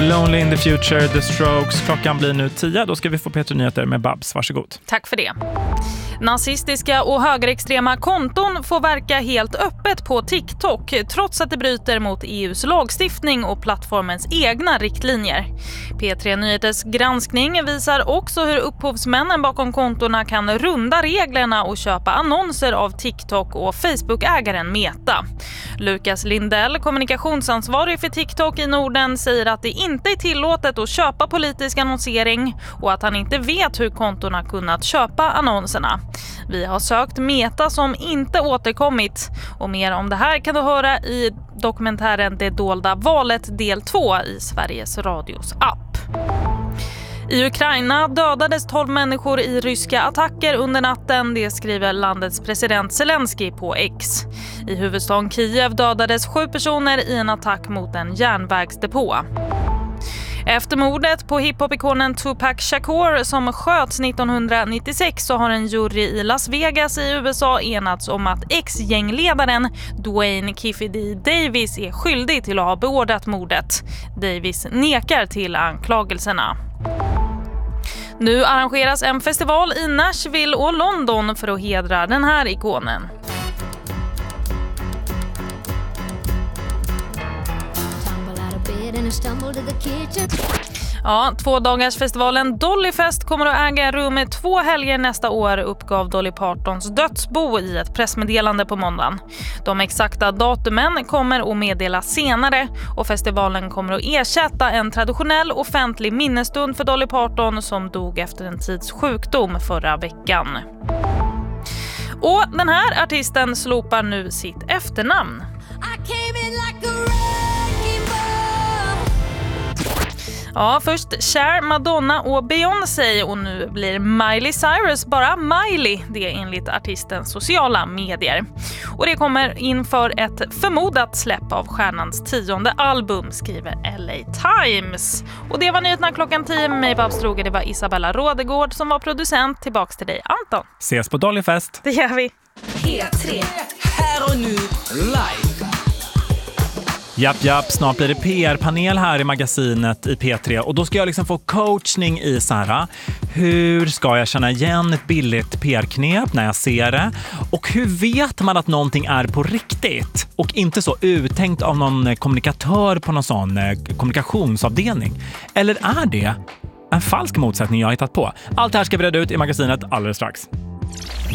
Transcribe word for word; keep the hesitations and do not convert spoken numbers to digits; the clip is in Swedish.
Lonely in the Future, The Strokes. Klockan blir nu tio. Då ska vi få P tre Nyheter med Babs. Varsågod. Tack för det. Nazistiska och högerextrema konton får verka helt öppet på TikTok trots att det bryter mot E U:s lagstiftning och plattformens egna riktlinjer. P tre Nyheters granskning visar också hur upphovsmännen bakom kontorna kan runda reglerna och köpa annonser av TikTok och Facebook-ägaren Meta. Lukas Lindell, kommunikationsansvarig för TikTok i Norden, säger att det inte är tillåtet att köpa politisk annonsering och att han inte vet hur kontorna kunnat köpa annonserna. Vi har sökt Meta som inte återkommit, och mer om det här kan du höra i dokumentären Det dolda valet del två i Sveriges Radios app. I Ukraina dödades tolv människor i ryska attacker under natten, det skriver landets president Zelensky på X. I huvudstaden Kiev dödades sju personer i en attack mot en järnvägsdepå. Efter mordet på hiphop-ikonen Tupac Shakur som sköts nittonhundranittiosex så har en jury i Las Vegas i U S A enats om att ex-gängledaren Dwayne Kiffy D. Davis är skyldig till att ha beordrat mordet. Davis nekar till anklagelserna. Nu arrangeras en festival i Nashville och London för att hedra den här ikonen. Ja, två dagars festivalen Dollyfest kommer att äga rum med två helger nästa år, uppgav Dolly Partons dödsbo i ett pressmeddelande på måndagen. De exakta datumen kommer att meddelas senare, och festivalen kommer att ersätta en traditionell offentlig minnesstund för Dolly Parton som dog efter en tids sjukdom förra veckan. Och den här artisten slopar nu sitt efternamn. Ja, först Cher, Madonna och Beyoncé, och nu blir Miley Cyrus bara Miley, det enligt artistens sociala medier. Och det kommer inför ett förmodat släpp av stjärnans tionde album, skriver L A Times. Och det var nyheterna klockan tio med mig, Babs Droger. Det var Isabella Rådegård som var producent. Tillbaks till dig, Anton. Ses på Dollyfest. Det gör vi. P tre. Här och nu, live. Japp, japp, snart blir det P R-panel här i magasinet i P tre, och då ska jag liksom få coachning i så här: hur ska jag känna igen ett billigt P R-knep när jag ser det? Och hur vet man att någonting är på riktigt och inte så uttänkt av någon kommunikatör på någon sån kommunikationsavdelning? Eller är det en falsk motsättning jag har hittat på? Allt det här ska vi reda ut i magasinet alldeles strax.